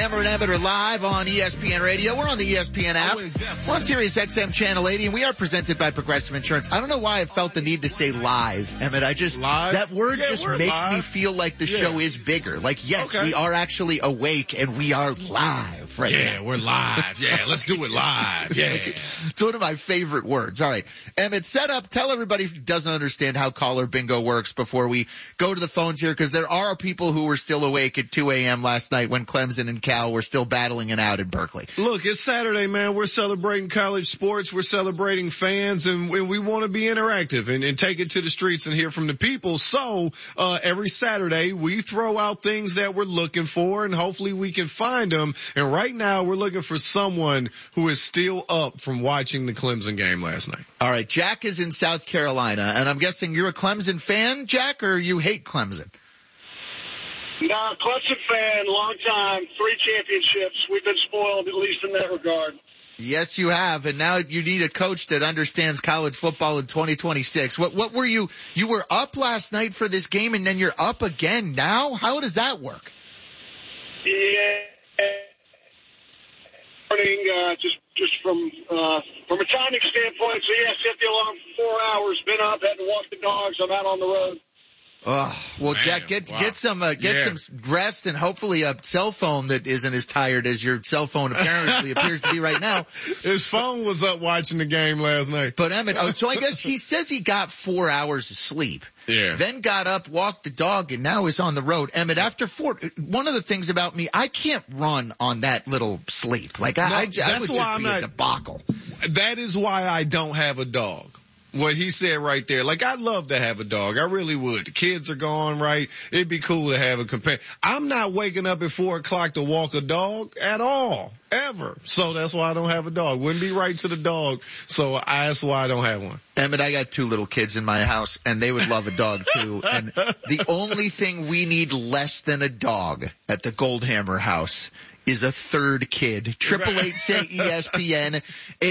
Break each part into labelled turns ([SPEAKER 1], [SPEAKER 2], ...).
[SPEAKER 1] Hammer and Emmett are live on ESPN Radio. We're on the ESPN app. We're on Sirius XM Channel 80, and we are presented by Progressive Insurance. I don't know why I felt the need to say live, Emmett. That word just makes me feel like the show is bigger. Like, yes, we are actually awake, and we are live right now.
[SPEAKER 2] Yeah, we're live. Yeah, let's do it live. Yeah.
[SPEAKER 1] It's one of my favorite words. All right. Emmett, set up. Tell everybody who doesn't understand how caller bingo works before we go to the phones here, because there are people who were still awake at 2 a.m. last night when Clemson and Cal were still battling it out in Berkeley.
[SPEAKER 2] Look, it's Saturday, man. We're celebrating college sports. We're celebrating fans, and we want to be interactive and take it to the streets and hear from the people. So, every Saturday we throw out things that we're looking for, and hopefully we can find them. And right now we're looking for someone who is still up from watching the Clemson game last night.
[SPEAKER 1] All right. Jack is in South Carolina, and I'm guessing you're a Clemson fan, Jack, or you hate Clemson?
[SPEAKER 3] No, Clemson fan, long time, 3 championships. We've been spoiled, at least in that regard.
[SPEAKER 1] Yes, you have, and now you need a coach that understands college football in 2026. What were you were up last night for this game, and then you're up again now? How does that work?
[SPEAKER 3] Yeah, morning, just from a timing standpoint. So yeah, set the alarm for 4 hours. Been up, had to walk the dogs. I'm out on the road.
[SPEAKER 1] Oh, well, man, Jack, get some rest, and hopefully a cell phone that isn't as tired as your cell phone apparently appears to be right now.
[SPEAKER 2] His phone was up watching the game last night.
[SPEAKER 1] But Emmett, so I guess he says he got 4 hours of sleep.
[SPEAKER 2] Yeah.
[SPEAKER 1] Then got up, walked the dog, and now is on the road. Emmett, after one of the things about me, I can't run on that little sleep. Like, I would just be a debacle.
[SPEAKER 2] That is why I don't have a dog. What he said right there. Like, I'd love to have a dog. I really would. The kids are gone, right? It'd be cool to have a companion. I'm not waking up at 4 o'clock to walk a dog at all. Ever. So that's why I don't have a dog. Wouldn't be right to the dog. So that's why I don't have one.
[SPEAKER 1] Emmett, I got 2 little kids in my house, and they would love a dog too. And the only thing we need less than a dog at the Goldhammer house is a third kid. 888-SAY-ESPN,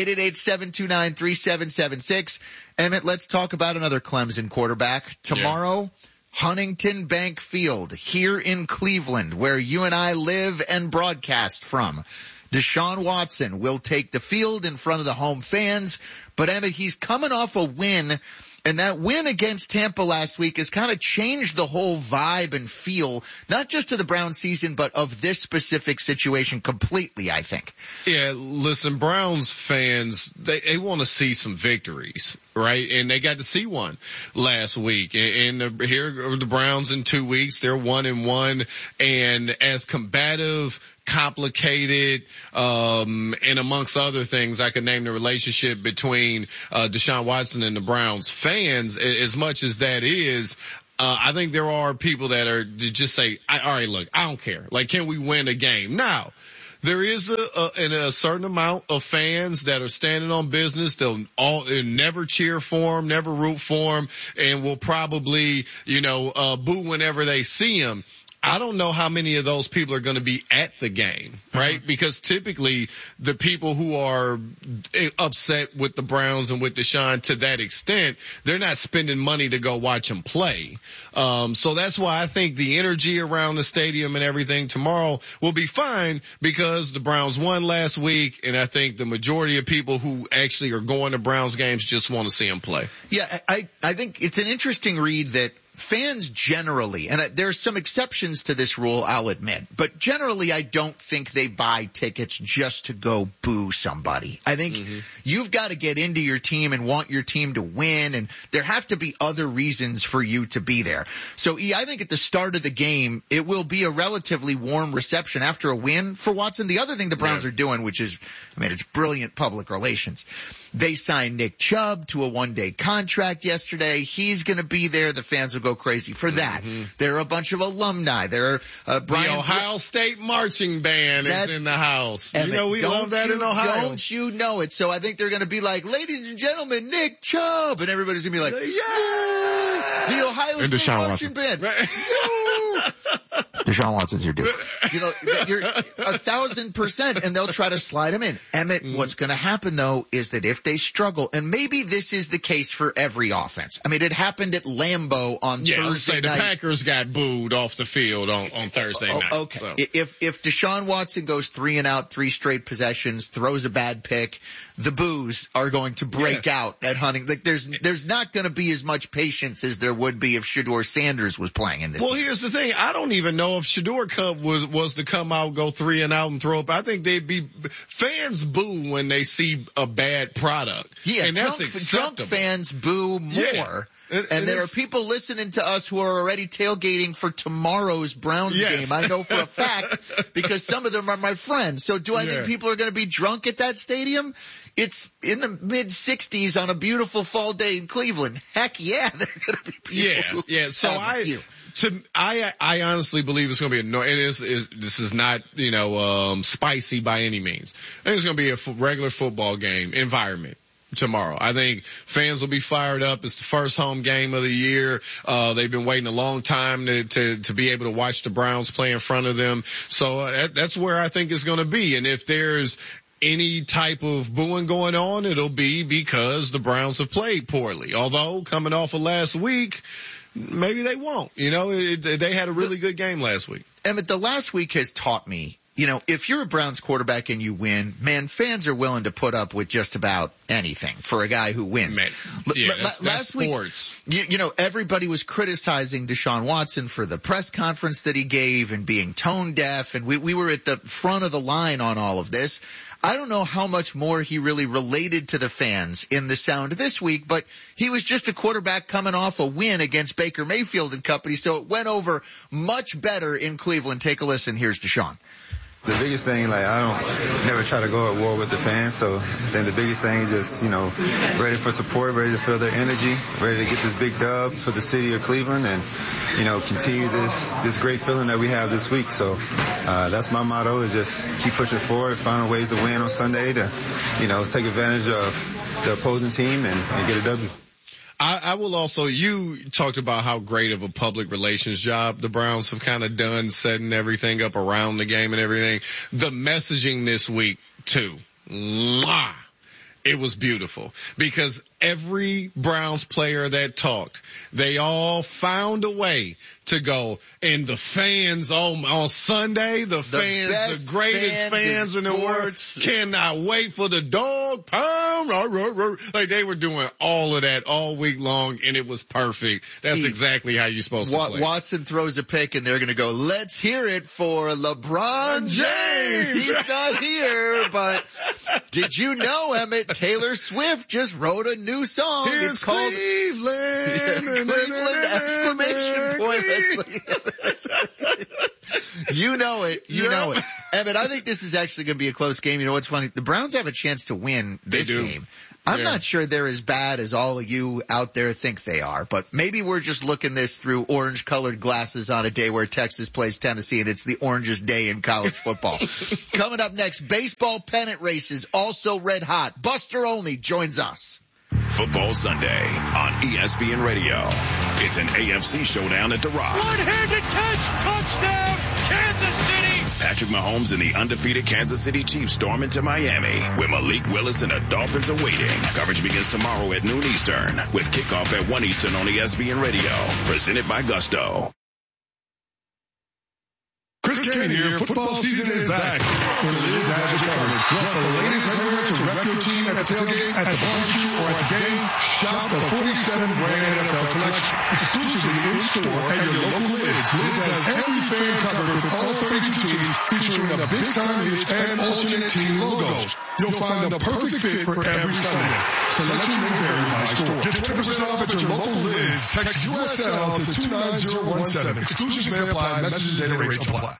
[SPEAKER 1] 888-729-3776. Emmett, let's talk about another Clemson quarterback. Tomorrow, Huntington Bank Field here in Cleveland, where you and I live and broadcast from. Deshaun Watson will take the field in front of the home fans. But Emmett, he's coming off a win. And that win against Tampa last week has kind of changed the whole vibe and feel, not just to the Browns season, but of this specific situation completely, I think.
[SPEAKER 2] Yeah, listen, Browns fans, they want to see some victories, right? And they got to see one last week. And here are the Browns in 2 weeks. They're 1-1. And as combative, complicated, and amongst other things, I could name the relationship between Deshaun Watson and the Browns fans. As much as that is, I think there are people that are just say, all right, look, I don't care. Like, can we win a game? Now, there is a certain amount of fans that are standing on business. They'll never cheer for him, never root for him, and will probably, boo whenever they see him. I don't know how many of those people are going to be at the game, right? Because typically the people who are upset with the Browns and with Deshaun to that extent, they're not spending money to go watch them play. So that's why I think the energy around the stadium and everything tomorrow will be fine, because the Browns won last week, and I think the majority of people who actually are going to Browns games just want to see them play.
[SPEAKER 1] Yeah, I think it's an interesting read that fans generally, and there's some exceptions to this rule, I'll admit, but generally I don't think they buy tickets just to go boo somebody. I think you've got to get into your team and want your team to win, and there have to be other reasons for you to be there. So, I think at the start of the game, it will be a relatively warm reception after a win for Watson. The other thing the Browns are doing, which is, it's brilliant public relations. They signed Nick Chubb to a 1-day contract yesterday. He's going to be there. The fans will go crazy for that. There are a bunch of alumni. There are
[SPEAKER 2] the Ohio State marching band is in the house.
[SPEAKER 1] We
[SPEAKER 2] love that in Ohio.
[SPEAKER 1] Don't you know it? So I think they're going to be like, ladies and gentlemen, Nick Chubb, and everybody's going to be like, yeah, the Ohio State marching band. Deshaun Watson's your dude. You're 1,000%, and they'll try to slide him in. Emmett, what's going to happen though is that if they struggle, and maybe this is the case for every offense. It happened at Lambeau on Thursday
[SPEAKER 2] the
[SPEAKER 1] night.
[SPEAKER 2] Packers got booed off the field on Thursday night.
[SPEAKER 1] Okay.
[SPEAKER 2] So.
[SPEAKER 1] If Deshaun Watson goes 3 and out, 3 straight possessions, throws a bad pick, the boos are going to break out at Hunting. Like there's not going to be as much patience as there would be if Shedeur Sanders was playing in this.
[SPEAKER 2] Well,
[SPEAKER 1] game.
[SPEAKER 2] here's the thing. I don't even know if Shedeur was to come out, go 3 and out and throw up. I think fans boo when they see a bad product.
[SPEAKER 1] Yeah,
[SPEAKER 2] and that's
[SPEAKER 1] drunk fans boo more.
[SPEAKER 2] Yeah.
[SPEAKER 1] And there are people listening to us who are already tailgating for tomorrow's Browns game. I know for a fact because some of them are my friends. So do I think people are going to be drunk at that stadium? It's in the mid 60s on a beautiful fall day in Cleveland. Heck yeah, they're going to be people.
[SPEAKER 2] Yeah. So I honestly believe it's going to be this is not, spicy by any means. I think it's going to be a regular football game environment tomorrow. I think fans will be fired up. It's the first home game of the year. They've been waiting a long time to be able to watch the Browns play in front of them. So that's where I think it's going to be. And if there's any type of booing going on, it'll be because the Browns have played poorly. Although coming off of last week, maybe they won't. They had a really good game last week.
[SPEAKER 1] Emmett, the last week has taught me, if you're a Browns quarterback and you win, man, fans are willing to put up with just about anything for a guy who wins.
[SPEAKER 2] Man, that's
[SPEAKER 1] last
[SPEAKER 2] sports.
[SPEAKER 1] Week, everybody was criticizing Deshaun Watson for the press conference that he gave and being tone deaf, and we were at the front of the line on all of this. I don't know how much more he really related to the fans in the sound this week, but he was just a quarterback coming off a win against Baker Mayfield and company, so it went over much better in Cleveland. Take a listen. Here's Deshaun.
[SPEAKER 4] The biggest thing, I don't never try to go at war with the fans. So then the biggest thing is just, ready for support, ready to feel their energy, ready to get this big dub for the city of Cleveland and, continue this great feeling that we have this week. So, that's my motto is just keep pushing forward, find ways to win on Sunday to, take advantage of the opposing team and get a W.
[SPEAKER 2] I will also, you talked about how great of a public relations job the Browns have kind of done setting everything up around the game and everything. The messaging this week too. It was beautiful because every Browns player that talked, they all found a way to go. And the fans on Sunday, the greatest fans in the world, cannot wait for the dog pound. Like they were doing all of that all week long, and it was perfect. That's exactly how you're supposed to play.
[SPEAKER 1] Watson throws a pick, and they're going to go, let's hear it for LeBron James. He's not here, but did you know, Emmett, Taylor Swift just wrote a new song.
[SPEAKER 2] It's called Cleveland.
[SPEAKER 1] Cleveland exclamation point. You know it. Emmett, I think this is actually going to be a close game. You know what's funny? The Browns have a chance to win this game. I'm not sure they're as bad as all of you out there think they are, but maybe we're just looking this through orange-colored glasses on a day where Texas plays Tennessee, and it's the orangest day in college football. Coming up next, baseball pennant races, also red hot. Buster Olney joins us.
[SPEAKER 5] Football Sunday on ESPN Radio. It's an AFC showdown at the Rock.
[SPEAKER 6] One-handed catch, touchdown, Kansas City.
[SPEAKER 5] Patrick Mahomes and the undefeated Kansas City Chiefs storm into Miami, with Malik Willis and the Dolphins awaiting. Coverage begins tomorrow at noon Eastern, with kickoff at 1 Eastern on ESPN Radio. Presented by Gusto.
[SPEAKER 7] Chris Kane here. Football season is back. And Liz has you covered. Want the latest headwear to rep your team at the tailgate, at the barbecue, or at the game? Shop the 47 brand NFL collection exclusively in store at your local Liz. Liz has every fan covered with all 32 teams, featuring the big-time hits and alternate team logos. You'll find the perfect fit for every Sunday. Selection may vary by store. Get 20% off at your local Liz. Text USL to 29017. Exclusions may apply. Messages and rates apply.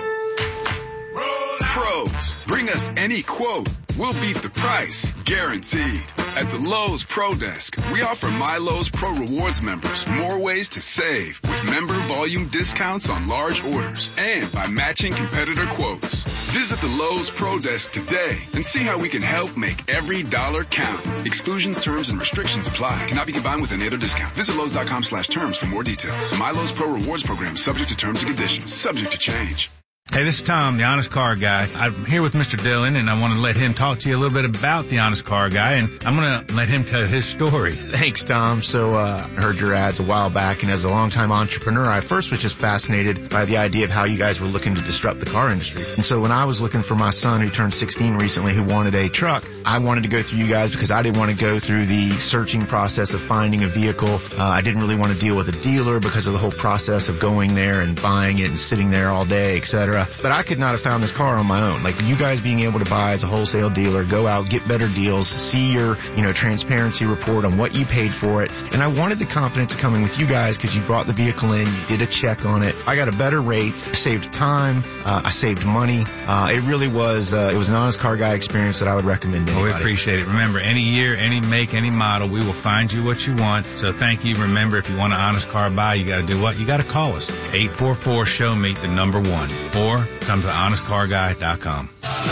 [SPEAKER 8] Pros, bring us any quote. We'll beat the price, guaranteed. At the Lowe's Pro Desk, we offer My Lowe's Pro Rewards members more ways to save with member volume discounts on large orders and by matching competitor quotes. Visit the Lowe's Pro Desk today and see how we can help make every dollar count. Exclusions, terms, and restrictions apply. Cannot be combined with any other discount. Visit Lowe's.com/terms for more details. My Lowe's Pro Rewards program is subject to terms and conditions. Subject to change.
[SPEAKER 9] Hey, this is Tom, the Honest Car Guy. I'm here with Mr. Dillon, and I want to let him talk to you a little bit about the Honest Car Guy, and I'm going to let him tell his story.
[SPEAKER 10] Thanks, Tom. So, I heard your ads a while back, and as a longtime entrepreneur, I first was just fascinated by the idea of how you guys were looking to disrupt the car industry. And so when I was looking for my son, who turned 16 recently, who wanted a truck, I wanted to go through you guys because I didn't want to go through the searching process of finding a vehicle. I didn't really want to deal with a dealer because of the whole process of going there and buying it and sitting there all day, etc. But I could not have found this car on my own. Like, you guys being able to buy as a wholesale dealer, go out, get better deals, see your, transparency report on what you paid for it. And I wanted the confidence to come in with you guys because you brought the vehicle in, you did a check on it. I got a better rate, saved time, I saved money. It really was, it was an Honest Car Guy experience that I would recommend to anybody.
[SPEAKER 9] Well, we appreciate it. Remember, any year, any make, any model, we will find you what you want. So thank you. Remember, if you want an Honest Car Buy, you got to do what? You got to call us. 844-SHOW-ME, the number 1. Or come to honestcarguy.com.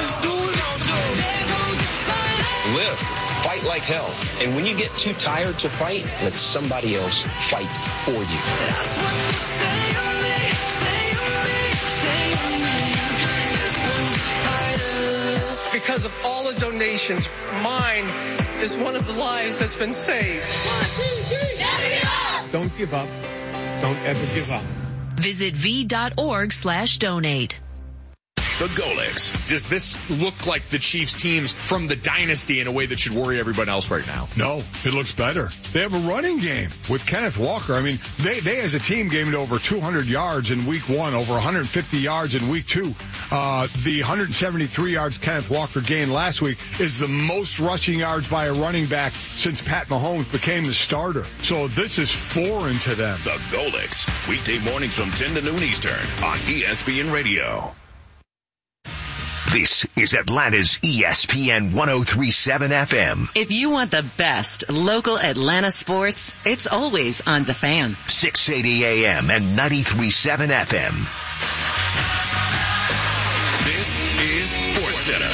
[SPEAKER 11] Live. Fight like hell. And when you get too tired to fight, let somebody else fight for you. That's what you say to me, say to me.
[SPEAKER 12] Because of all the donations, mine is one of the lives that's been saved. 1, 2, 3. Never give up.
[SPEAKER 13] Don't give up. Don't ever give up.
[SPEAKER 14] Visit v.org/donate.
[SPEAKER 5] The Golics.
[SPEAKER 15] Does this look like the Chiefs teams from the dynasty in a way that should worry everyone else right now?
[SPEAKER 7] No, it looks better. They have a running game with Kenneth Walker. I mean, they as a team gained over 200 yards in week 1, over 150 yards in week 2. The 173 yards Kenneth Walker gained last week is the most rushing yards by a running back since Pat Mahomes became the starter. So this is foreign to them.
[SPEAKER 5] The Golics. Weekday mornings from 10 to noon Eastern on ESPN Radio.
[SPEAKER 16] This is Atlanta's ESPN 103.7 FM.
[SPEAKER 14] If you want the best local Atlanta sports, it's always on The Fan.
[SPEAKER 16] 680 AM and 93.7 FM.
[SPEAKER 5] This is SportsCenter.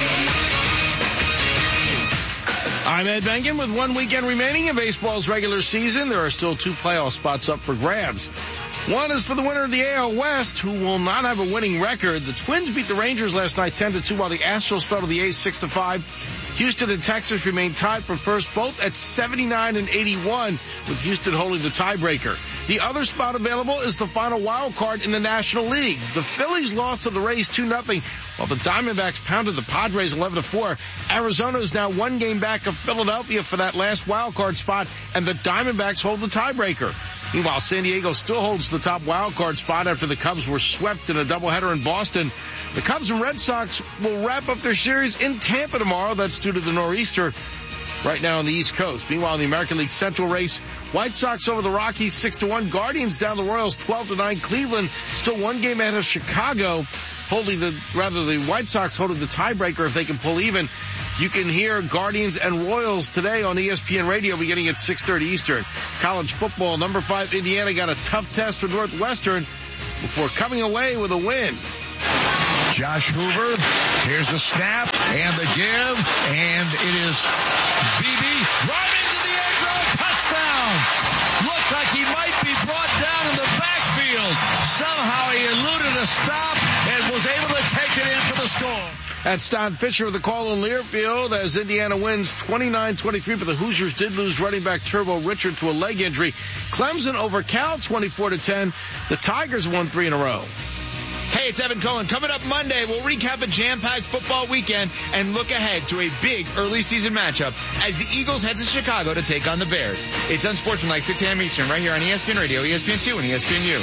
[SPEAKER 2] I'm Ed Benkin with 1 weekend remaining in baseball's regular season. There are still 2 playoff spots up for grabs. One is for the winner of the AL West, who will not have a winning record. The Twins beat the Rangers last night 10-2, while the Astros fell to the A's 6-5. Houston and Texas remain tied for first, both at 79 and 81, with Houston holding the tiebreaker. The other spot available is the final wild card in the National League. The Phillies lost to the Rays 2-0, while the Diamondbacks pounded the Padres 11-4. Arizona is now 1 game back of Philadelphia for that last wild card spot, and the Diamondbacks hold the tiebreaker. Meanwhile, San Diego still holds the top wild card spot after the Cubs were swept in a doubleheader in Boston. The Cubs and Red Sox will wrap up their series in Tampa tomorrow. That's due to the nor'easter right now on the East Coast. Meanwhile, in the American League Central race, White Sox over the Rockies 6-1. Guardians down the Royals 12-9. Cleveland still 1 game ahead of Chicago. The White Sox holding the tiebreaker if they can pull even. You can hear Guardians and Royals today on ESPN Radio beginning at 6:30 Eastern. College football, number 5 Indiana got a tough test for Northwestern before coming away with a win.
[SPEAKER 17] Josh Hoover, here's the snap and the give, and it is BB driving to the end zone, touchdown. Looked like he might be brought down in the backfield. Somehow he eluded a stop and was able to take it in for the score.
[SPEAKER 2] That's Don Fisher with the call in Learfield as Indiana wins 29-23, but the Hoosiers did lose running back Turbo Richard to a leg injury. Clemson over Cal 24-10. The Tigers won 3 in a row.
[SPEAKER 18] Hey, it's Evan Cohen. Coming up Monday, we'll recap a jam-packed football weekend and look ahead to a big early season matchup as the Eagles head to Chicago to take on the Bears. It's Unsportsmanlike 6 a.m. Eastern right here on ESPN Radio, ESPN2, and ESPNU.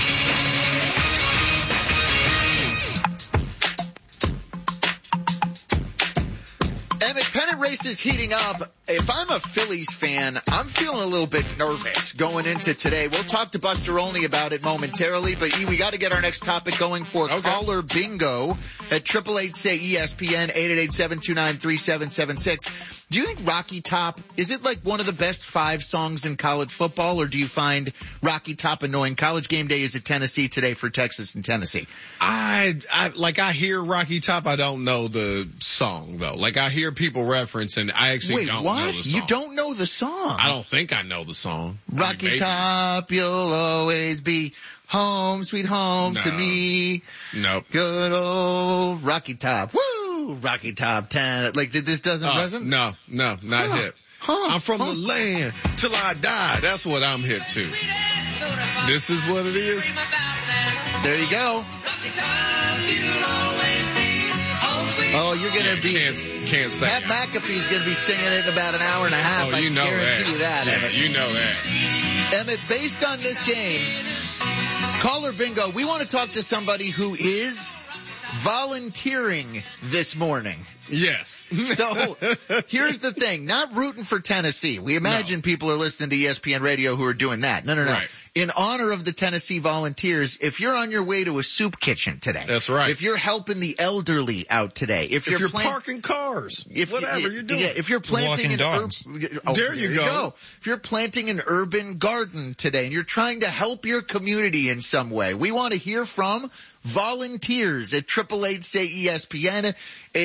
[SPEAKER 1] Race is heating up. If I'm a Phillies fan, I'm feeling a little bit nervous going into today. We'll talk to Buster Olney about it momentarily, but we got to get our next topic going for caller bingo at 888-SAY-ESPN 888-729-3776. Do you think Rocky Top, is it like one of the best 5 songs in college football, or do you find Rocky Top annoying? College game day is at Tennessee today for Texas and Tennessee.
[SPEAKER 2] I hear Rocky Top. I don't know the song though. Like I hear people reference reference, and I actually don't know the song.
[SPEAKER 1] You don't know the song?
[SPEAKER 2] I don't think I know the song.
[SPEAKER 1] Rocky Top, you'll always be home, sweet home to me.
[SPEAKER 2] Nope.
[SPEAKER 1] Good old Rocky Top. Woo! Rocky Top 10. Like, this doesn't resonate?
[SPEAKER 2] No, not hip. I'm from the land till I die. That's what I'm hip to. This is what it is.
[SPEAKER 1] There you go. Oh, you're going to be...
[SPEAKER 2] Can't sing
[SPEAKER 1] Pat McAfee's going to be singing it in about an hour and a half.
[SPEAKER 2] Oh, you know that.
[SPEAKER 1] I guarantee you that,
[SPEAKER 2] yeah,
[SPEAKER 1] Emmett.
[SPEAKER 2] You know that.
[SPEAKER 1] Emmett, based on this game, caller bingo, we want to talk to somebody who is volunteering this morning.
[SPEAKER 2] Yes.
[SPEAKER 1] So here's the thing, not rooting for Tennessee. We imagine people are listening to ESPN radio who are doing that. No.
[SPEAKER 2] Right.
[SPEAKER 1] In honor of the Tennessee Volunteers, if you're on your way to a soup kitchen today.
[SPEAKER 2] That's right.
[SPEAKER 1] If you're helping the elderly out today. If you're
[SPEAKER 2] parking cars. Whatever you're doing.
[SPEAKER 1] Yeah, if you're planting
[SPEAKER 2] there you go.
[SPEAKER 1] If you're planting an urban garden today and you're trying to help your community in some way, we want to hear from volunteers at 888-SAY-ESPN,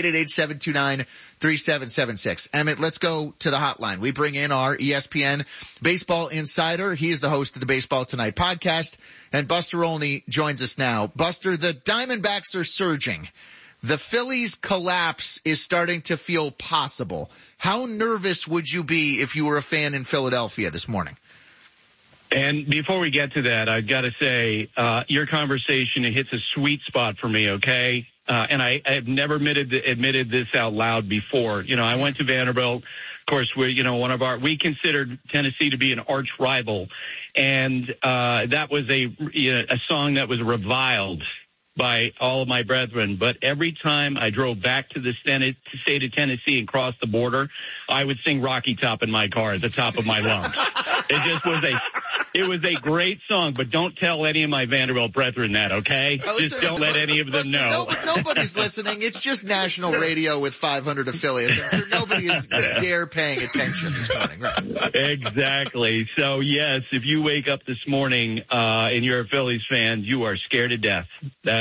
[SPEAKER 1] 888-729-3776. Emmett, let's go to the hotline. We bring in our ESPN baseball insider. He is the host of the Baseball Tonight podcast, and Buster Olney joins us now. Buster, the Diamondbacks are surging. The Phillies' collapse is starting to feel possible. How nervous would you be if you were a fan in Philadelphia this morning?
[SPEAKER 19] And before we get to that, I've got to say, your conversation, it hits a sweet spot for me, okay? And I've never admitted this out loud before. You know, I went to Vanderbilt. Of course, we considered Tennessee to be an arch rival. And, that was a song that was reviled by all of my brethren. But every time I drove back to the state of Tennessee and crossed the border, I would sing Rocky Top in my car at the top of my lungs. It was a great song, but don't tell any of my Vanderbilt brethren that, okay? Just don't let any of them know.
[SPEAKER 1] Nobody's listening. It's just national radio with 500 affiliates. I'm sure nobody is dare paying attention this morning. Right?
[SPEAKER 19] Exactly. So, yes, if you wake up this morning and you're a Phillies fan, you are scared to death.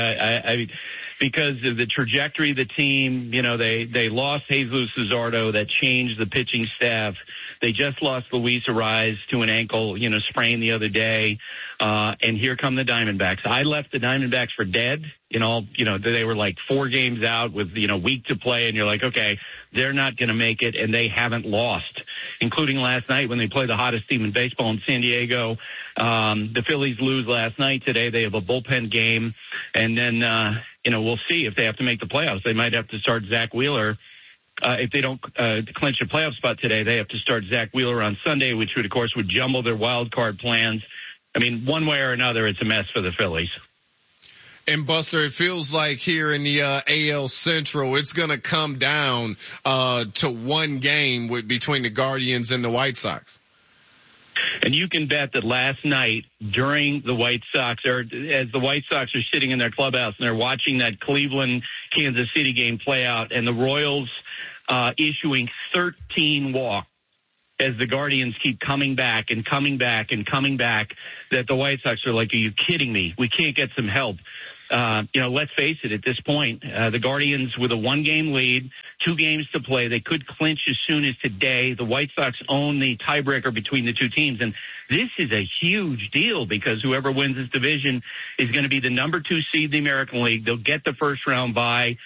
[SPEAKER 19] Because of the trajectory of the team, you know, they lost Jesus Luzardo. That changed the pitching staff. They just lost Luis Arraez to an ankle, sprain the other day. And here come the Diamondbacks. I left the Diamondbacks for dead. They were like 4 games out with, week to play. And you're like, okay, they're not going to make it. And they haven't lost, including last night when they played the hottest team in baseball in San Diego. The Phillies lose last night. Today they have a bullpen game. And then, we'll see if they have to make the playoffs. They might have to start Zach Wheeler. If they don't clinch a playoff spot today, they have to start Zach Wheeler on Sunday, which would, of course, jumble their wild card plans. I mean, one way or another, it's a mess for the Phillies.
[SPEAKER 2] And Buster, it feels like here in the AL Central, it's going to come down to one game between the Guardians and the White Sox.
[SPEAKER 19] And you can bet that last night during the White Sox, or as the White Sox are sitting in their clubhouse and they're watching that Cleveland-Kansas City game play out, and the Royals issuing 13 walks as the Guardians keep coming back and coming back and coming back, that the White Sox are like, are you kidding me? We can't get some help. Let's face it, at this point, the Guardians with a 1-game lead, 2 games to play, they could clinch as soon as today. The White Sox own the tiebreaker between the two teams. And this is a huge deal because whoever wins this division is going to be the number 2 seed in the American League. They'll get the first round bye.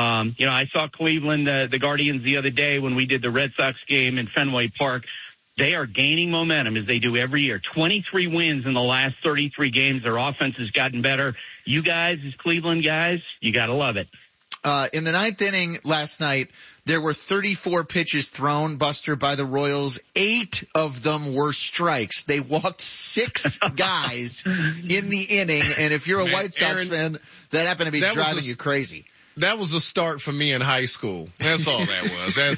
[SPEAKER 19] I saw Cleveland, the Guardians the other day when we did the Red Sox game in Fenway Park. They are gaining momentum as they do every year. 23 wins in the last 33 games. Their offense has gotten better. You guys, as Cleveland guys, you got to love it.
[SPEAKER 1] In the 9th inning last night, there were 34 pitches thrown, Buster, by the Royals. 8 of them were strikes. They walked 6 guys in the inning. And if you're a White Sox fan, that happened to be driving you crazy.
[SPEAKER 2] That was a start for me in high school. That's all that was. That's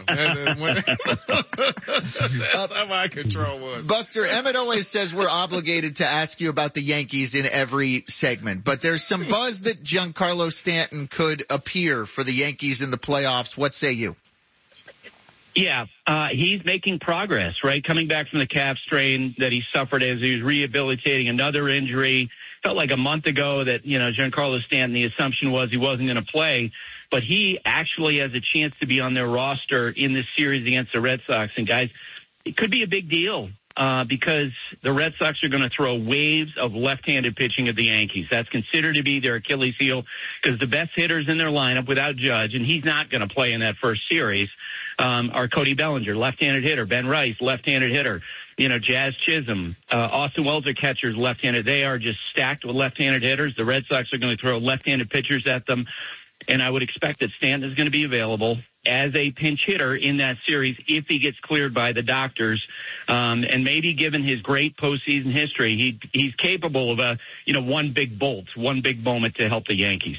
[SPEAKER 2] how my control was.
[SPEAKER 1] Buster, Emmett always says we're obligated to ask you about the Yankees in every segment, but there's some buzz that Giancarlo Stanton could appear for the Yankees in the playoffs. What say you?
[SPEAKER 19] Yeah, he's making progress, right? Coming back from the calf strain that he suffered as he was rehabilitating another injury. Felt like a month ago that, Giancarlo Stanton, the assumption was he wasn't going to play, but he actually has a chance to be on their roster in this series against the Red Sox. And guys, it could be a big deal. Because the Red Sox are going to throw waves of left-handed pitching at the Yankees. That's considered to be their Achilles heel because the best hitters in their lineup without Judge, and he's not going to play in that first series, are Cody Bellinger, left-handed hitter, Ben Rice, left-handed hitter, Jazz Chisholm, Austin Wells are catchers, left-handed. They are just stacked with left-handed hitters. The Red Sox are going to throw left-handed pitchers at them. And I would expect that Stanton is going to be available as a pinch hitter in that series if he gets cleared by the doctors. And maybe given his great postseason history, he's capable of one big bolt, one big moment to help the Yankees.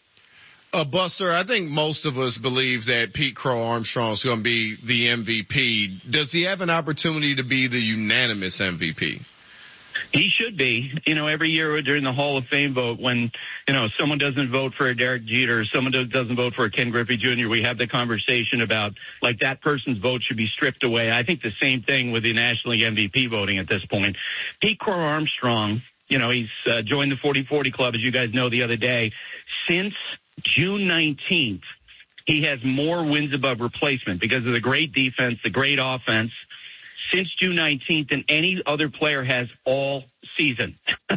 [SPEAKER 2] Buster, I think most of us believe that Pete Crow Armstrong is going to be the MVP. Does he have an opportunity to be the unanimous MVP?
[SPEAKER 19] He should be. Every year during the Hall of Fame vote, when, someone doesn't vote for a Derek Jeter, someone doesn't vote for a Ken Griffey Jr., we have the conversation about, that person's vote should be stripped away. I think the same thing with the National League MVP voting at this point. Pete Crow Armstrong, he's joined the 40-40 club, as you guys know, the other day. Since June 19th, he has more wins above replacement because of the great defense, the great offense, since June 19th than any other player has all season.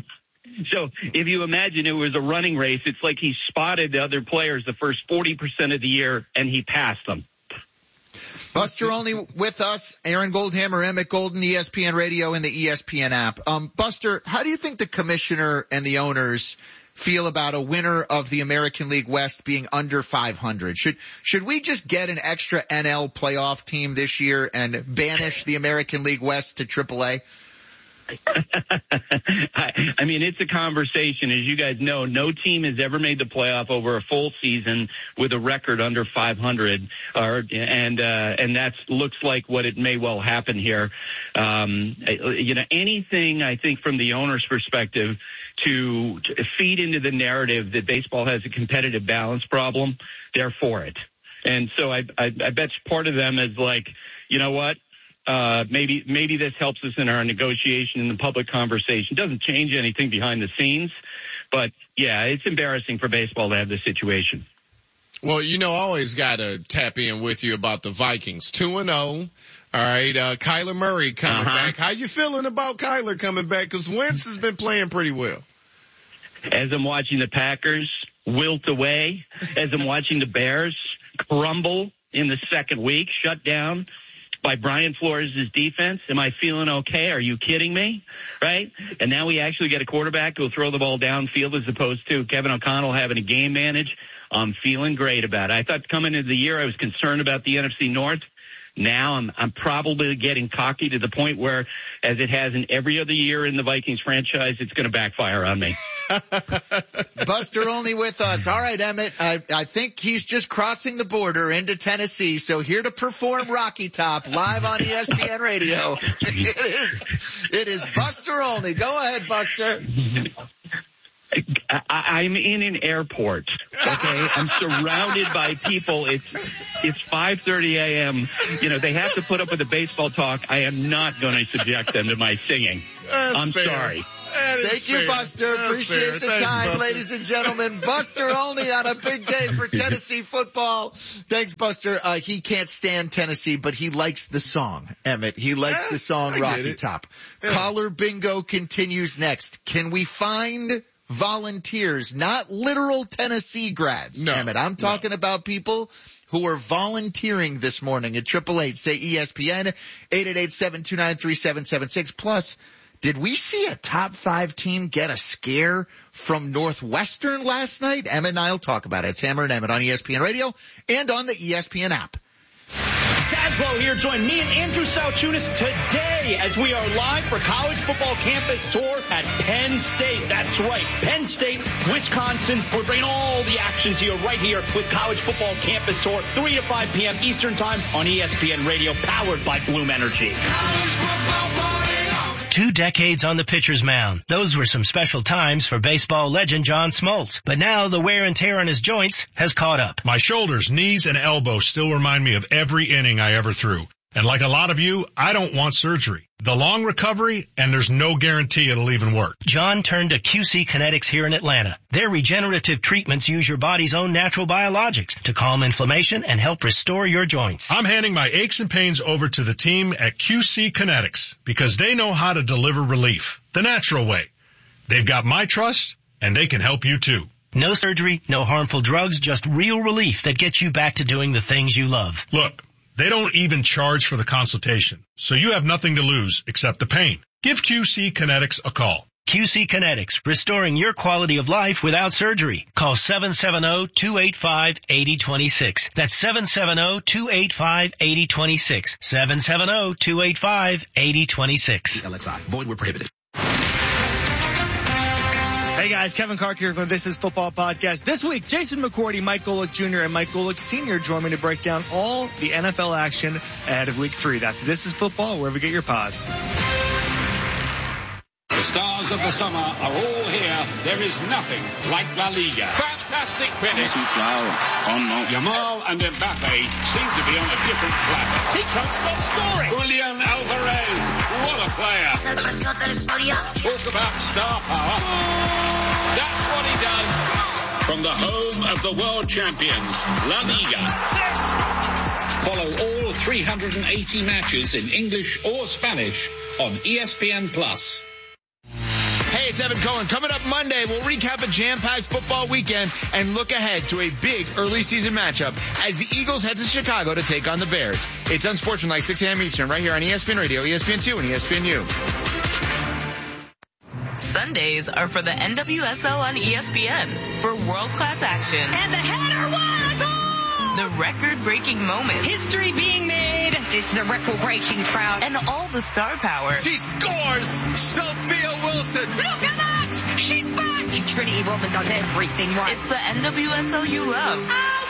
[SPEAKER 19] So if you imagine it was a running race, it's like he spotted the other players the first 40% of the year and he passed them.
[SPEAKER 1] Buster Olney with us, Aaron Goldhammer, Emmett Golden, ESPN Radio and the ESPN app. Buster, how do you think the commissioner and the owners feel about a winner of the American League West being under 500? Should we just get an extra NL playoff team this year and banish the American League West to AAA?
[SPEAKER 19] I mean, it's a conversation. As you guys know, no team has ever made the playoff over a full season with a record under 500, and that looks like what it may well happen here. Anything I think from the owner's perspective to feed into the narrative that baseball has a competitive balance problem, they're for it. And so I bet part of them is like, you know what? Maybe this helps us in our negotiation in the public conversation. Doesn't change anything behind the scenes, but yeah, it's embarrassing for baseball to have this situation.
[SPEAKER 2] Well, I always got to tap in with you about the Vikings. 2-0. All right. Kyler Murray coming back. How you feeling about Kyler coming back? Because Wentz has been playing pretty well.
[SPEAKER 19] As I'm watching the Packers wilt away, as I'm watching the Bears crumble in the second week, shut down by Brian Flores' defense. Am I feeling okay? Are you kidding me? Right? And now we actually get a quarterback who will throw the ball downfield as opposed to Kevin O'Connell having a game manage. I'm feeling great about it. I thought coming into the year I was concerned about the NFC North. Now I'm probably getting cocky to the point where, as it has in every other year in the Vikings franchise, it's going to backfire on me.
[SPEAKER 1] Buster Olney with us. All right, Emmett. I think he's just crossing the border into Tennessee. So here to perform Rocky Top live on ESPN Radio. It is Buster Olney. Go ahead, Buster.
[SPEAKER 19] I'm in an airport. Okay, I'm surrounded by people. It's 5:30 a.m. They have to put up with the baseball talk. I am not going to subject them to my singing. I'm sorry.
[SPEAKER 1] Thank you, Buster. Appreciate the time, ladies and gentlemen. Buster Olney on a big day for Tennessee football. Thanks, Buster. He can't stand Tennessee, but he likes the song, Emmett. He likes the song Rocky Top. Yeah. Caller Bingo continues next. Can we find volunteers, not literal Tennessee grads, Emmett? I'm talking about people who are volunteering this morning at 888, say ESPN, 888-729-3776. Plus, did we see a top 5 team get a scare from Northwestern last night? Emmett and I will talk about it. It's Hammer and Emmett on ESPN Radio and on the ESPN app.
[SPEAKER 20] Saslow here. Join me and Andrew Salchunas today as we are live for College Football Campus Tour at Penn State. That's right, Penn State, Wisconsin. We're bringing all the action to you right here with College Football Campus Tour, 3 to 5 p.m. Eastern Time on ESPN Radio, powered by Bloom Energy.
[SPEAKER 6] College football party on.
[SPEAKER 21] 2 decades on the pitcher's mound. Those were some special times for baseball legend John Smoltz. But now the wear and tear on his joints has caught up.
[SPEAKER 22] My shoulders, knees, and elbows still remind me of every inning I ever threw. And like a lot of you, I don't want surgery. The long recovery, and there's no guarantee it'll even work.
[SPEAKER 21] John turned to QC Kinetics here in Atlanta. Their regenerative treatments use your body's own natural biologics to calm inflammation and help restore your joints.
[SPEAKER 22] I'm handing my aches and pains over to the team at QC Kinetics because they know how to deliver relief the natural way. They've got my trust, and they can help you too.
[SPEAKER 21] No surgery, no harmful drugs, just real relief that gets you back to doing the things you love.
[SPEAKER 22] Look, they don't even charge for the consultation, so you have nothing to lose except the pain. Give QC Kinetics a call.
[SPEAKER 21] QC Kinetics, restoring your quality of life without surgery. Call 770-285-8026. That's 770-285-8026. 770-285-8026.
[SPEAKER 5] LXI. Void where prohibited.
[SPEAKER 20] Hey guys, Kevin Clark here from This Is Football Podcast. This week, Jason McCourty, Mike Golick Jr., and Mike Golick Sr. join me to break down all the NFL action ahead of Week 3. That's This Is Football, wherever you get your pods.
[SPEAKER 23] The stars of the summer are all here. There is nothing like La Liga. Fantastic finish. Yamal and Mbappe seem to be on a different planet. He can't stop scoring. Julian Alvarez, what a player. Talk about star power. That's what he does. From the home of the world champions, La Liga. Follow all 380 matches in English or Spanish on ESPN+.
[SPEAKER 18] Hey, it's Evan Cohen. Coming up Monday, we'll recap a jam-packed football weekend and look ahead to a big early season matchup as the Eagles head to Chicago to take on the Bears. It's Unsportsmanlike, 6 a.m. Eastern, right here on ESPN Radio, ESPN2, and ESPNU.
[SPEAKER 24] Sundays are for the NWSL on ESPN for world-class action. And the header, what a goal! The record-breaking moments.
[SPEAKER 25] History being made. It's the record-breaking crowd.
[SPEAKER 24] And all the star power.
[SPEAKER 18] She scores! Sophia Wilson!
[SPEAKER 25] Look at that! She's back! Trinity Rodman does everything right.
[SPEAKER 24] It's the NWSL you love.
[SPEAKER 25] I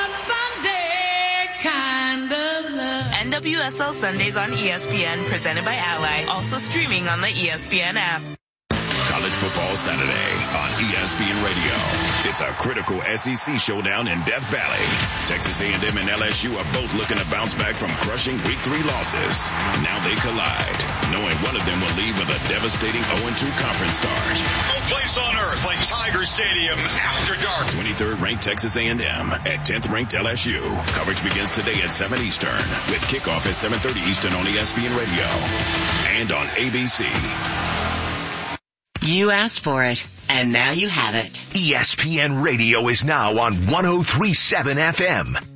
[SPEAKER 25] want a Sunday kind of love.
[SPEAKER 24] NWSL Sundays on ESPN, presented by Ally. Also streaming on the ESPN app.
[SPEAKER 5] College Football Saturday on ESPN Radio. It's a critical SEC showdown in Death Valley. Texas A&M and LSU are both looking to bounce back from crushing Week 3 losses. Now they collide, knowing one of them will leave with a devastating 0-2 conference start.
[SPEAKER 26] No place on earth like Tiger Stadium after dark.
[SPEAKER 5] 23rd ranked Texas A&M at 10th ranked LSU. Coverage begins today at 7 Eastern with kickoff at 7:30 Eastern on ESPN Radio and on ABC.
[SPEAKER 14] You asked for it, and now you have it.
[SPEAKER 16] ESPN Radio is now on 103.7 FM.